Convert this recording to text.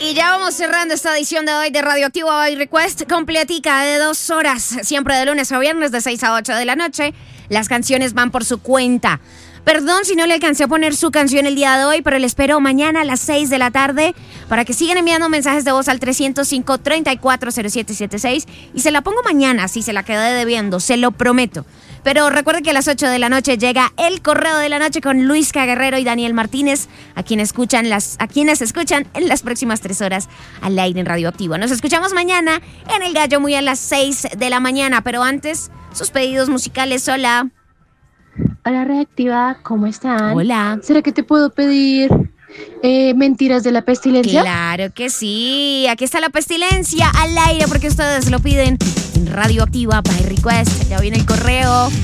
Y ya vamos cerrando esta edición de hoy de Radioactivo by Request, completica de 2 horas, siempre de lunes a viernes de 6 a 8 de la noche. Las canciones van por su cuenta. Perdón si no le alcancé a poner su canción el día de hoy, pero le espero mañana a las 6 de la tarde para que sigan enviando mensajes de voz al 305-340776 y se la pongo mañana si se la quedé debiendo, se lo prometo. Pero recuerde que a las 8 de la noche llega el Correo de la Noche con Luisca Guerrero y Daniel Martínez, a quienes escuchan en las próximas 3 horas al aire en Radioactivo. Nos escuchamos mañana en El Gallo Muy a las 6 de la mañana, pero antes, sus pedidos musicales. Hola. Hola Reactiva, ¿cómo están? Hola. ¿Será que te puedo pedir Mentiras de la Pestilencia? Claro que sí, aquí está la Pestilencia al aire porque ustedes lo piden en Radioactiva by Request. Ya viene el correo.